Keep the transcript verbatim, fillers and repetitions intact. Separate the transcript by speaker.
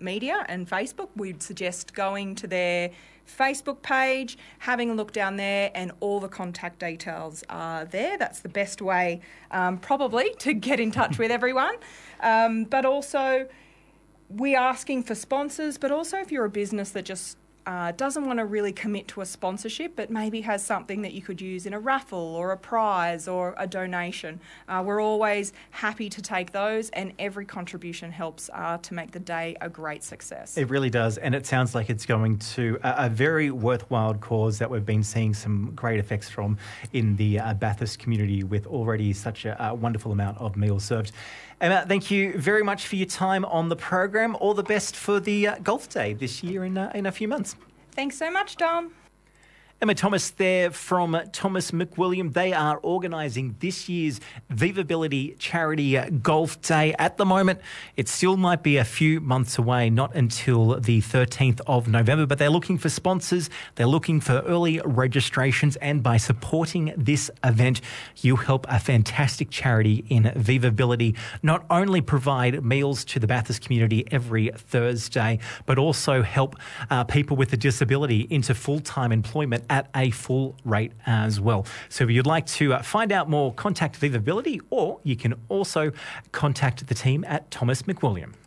Speaker 1: media and Facebook, we'd suggest going to their Facebook page, having a look down there, and all the contact details are there. That's the best way um, probably to get in touch with everyone. Um, but also, we're asking for sponsors, but also if you're a business that just uh, doesn't want to really commit to a sponsorship, but maybe has something that you could use in a raffle or a prize or a donation, uh, we're always happy to take those, and every contribution helps uh, to make the day a great success.
Speaker 2: It really does, and it sounds like it's going to a, a very worthwhile cause that we've been seeing some great effects from in the uh, Bathurst community, with already such a, a wonderful amount of meals served. Emma, thank you very much for your time on the program. All the best for the uh, golf day this year in, uh, in a few months.
Speaker 1: Thanks so much, Dom.
Speaker 2: Emma Thomas there from Thomas McWilliam. They are organising this year's Vivability Charity Golf Day. At the moment, it still might be a few months away, not until the thirteenth of November, but they're looking for sponsors. They're looking for early registrations, and by supporting this event, you help a fantastic charity in Vivability not only provide meals to the Bathurst community every Thursday, but also help uh, people with a disability into full-time employment at a full rate as well. So if you'd like to uh, find out more, contact Vivability, or you can also contact the team at Thomas McWilliam.